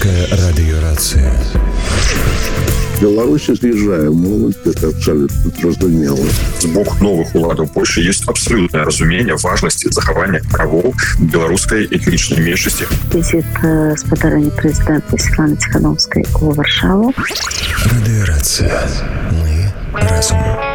Польская радиорация. Беларусь з'язджае моладзь, это абсолютно зразумела. З боку новых уладаў Польши есть абсолютное разумение важности захавання правоў беларускай этнічнай меншасці. Візит спадарэння прэзідэнта Святланы Ціхановскай у Варшаву. Радиорация. Мы разум.